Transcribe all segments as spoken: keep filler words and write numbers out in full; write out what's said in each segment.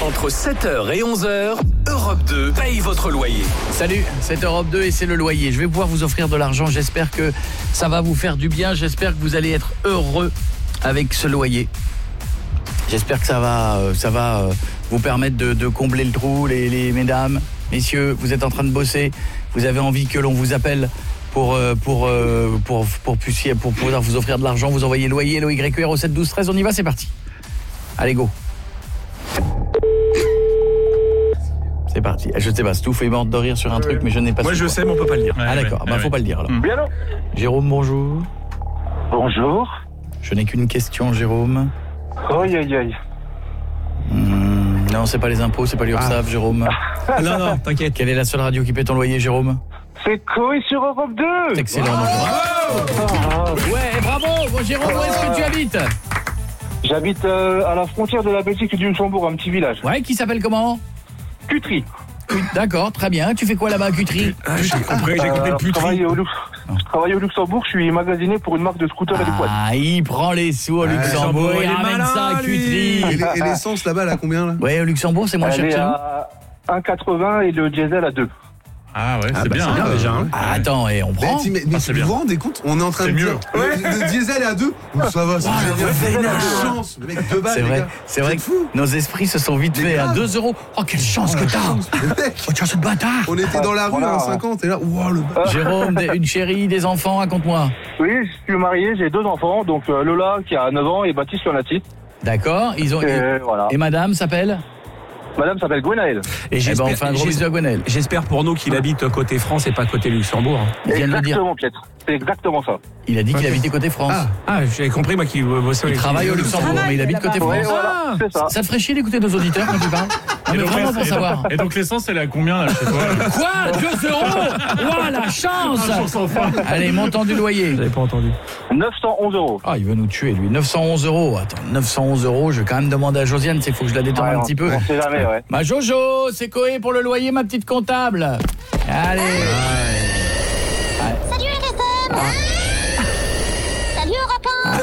Entre sept heures et onze heures, Europe deux paye votre loyer. Salut, c'est Europe deux et c'est le loyer. Je vais pouvoir vous offrir de l'argent. J'espère que ça va vous faire du bien. J'espère que vous allez être heureux avec ce loyer. J'espère que ça va, euh, ça va euh, vous permettre de, de combler le trou, les, les mesdames, messieurs. Vous êtes en train de bosser. Vous avez envie que l'on vous appelle pour euh, pour, euh, pour pour pour pour pouvoir vous offrir de l'argent. Vous envoyez loyer, L O Y E R au sept douze treize. On y va, c'est parti. Allez, go. C'est parti. Je sais pas, Stouff est morte de rire sur un truc, mais je n'ai pas. Moi je sais, mais on peut pas le dire. Ah d'accord, ouais, bah ouais. faut pas le dire alors. Mmh. Bien alors. Jérôme, bonjour. Bonjour. Je n'ai qu'une question, Jérôme. Aïe aïe aïe. Mmh, non, c'est pas les impôts, c'est pas l'URSSAF, Jérôme. Non, non, t'inquiète. Quelle est la seule radio qui paie ton loyer, Jérôme? C'est Coé sur Europe deux. Excellent. Ah, Ouais, bravo. Bon, Jérôme, où est-ce que tu habites? J'habite euh, à la frontière de la Belgique et du Luxembourg, un petit village. Ouais, qui s'appelle comment? Cutry. D'accord, très bien. Tu fais quoi là-bas à Cutry? Ah, j'ai compris, j'ai compris Euh, le je, plus travaille au Lux- je travaille au Luxembourg, je suis magasinier pour une marque de scooter et de quad. Ah, il prend les sous au Luxembourg, Luxembourg, il il est ramène malin, ça à lui. Cutry. Et les- et l'essence là-bas, là, combien là? Ouais, au Luxembourg, c'est moins cher Elle que est chez nous. à un quatre-vingts et le diesel à deux. Ah ouais, Ah, c'est bah, bien, c'est bien, hein, déjà. hein. Ah, attends, et on Mais, prend. tu- mais, mais Ah, c'est vous bien. vous rendez compte? On est en train C'est de mieux. dire le, le diesel est à deux. Ça va, c'est Ah, génial. le C'est vénard. la chance. Le mec, deux balles, C'est les vrai, gars. c'est vrai que fou. nos esprits se sont vite Mais fait à grave. deux euros. Oh, quelle chance que t'as. Le mec, Oh, tiens, ce bâtard. on était dans la rue Voilà. à un cinquante et là, wow, le bâtard. Jérôme, des- une chérie, des enfants, raconte-moi. Oui, je suis marié, j'ai deux enfants, donc euh, Lola qui a neuf ans et Baptiste qui en a six. D'accord, ils ont. Et Et, voilà. et madame s'appelle? Madame s'appelle Gwenaëlle. Et Eh ben, on fait un gros j'espère- bisou à Gwenelle. J'espère pour nous qu'il habite côté France et pas côté Luxembourg. Il vient de le dire. Exactement, Piètre. C'est exactement ça. Il a dit qu'il habitait côté France. Ah. Ah, j'avais compris, moi, qu'il bossait Il travaille au Luxembourg, travaille mais il habite côté Ouais, France. voilà, c'est ça. Ça te ferait chier d'écouter nos auditeurs quand tu parles? Non, mais vraiment pour savoir. Et donc l'essence, elle est à combien là chez toi? Quoi? deux euros? Ouah, la chance! Chance enfin. Allez, montant du loyer. J'avais pas entendu. neuf cent onze euros. Ah, il veut nous tuer, lui. neuf cent onze euros. Attends, neuf cent onze euros. Je vais quand même demander à Josiane, c'est qu'il faut que je la détende Ouais, un on- petit peu. On sait jamais, ouais. Ma Jojo, c'est Coé pour le loyer, ma petite comptable. Allez. Salut R F M. Salut Europe un.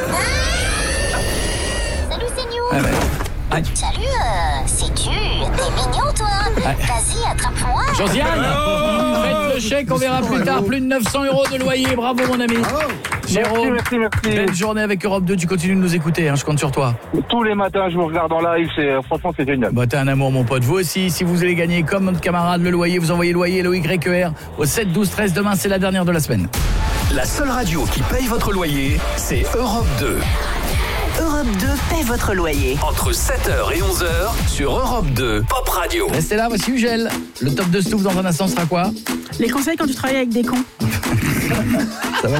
Salut CNews. Ah, ouais. Salut, euh, c'est tu. T'es mignon toi. Vas-y, attrape-moi. Josiane, faites le chèque, on verra plus tard. Plus de neuf cents euros de loyer. Bravo, mon ami. Jérôme, Merci, merci, merci. belle journée avec Europe deux. Tu continues de nous écouter, hein, je compte sur toi. Tous les matins, je vous regarde en live, c'est, franchement, c'est génial. Bah, t'es un amour, mon pote. Vous aussi, si vous allez gagner comme notre camarade le loyer, vous envoyez loyer, L O Y E R au sept douze treize. Demain, c'est la dernière de la semaine. La seule radio qui paye votre loyer, c'est Europe deux. Europe deux paie votre loyer. Entre sept heures et onze heures, sur Europe deux, Pop Radio. Restez là, voici Ugel. Le top de Stouff dans un instant sera quoi? Les conseils quand tu travailles avec des cons. Ça va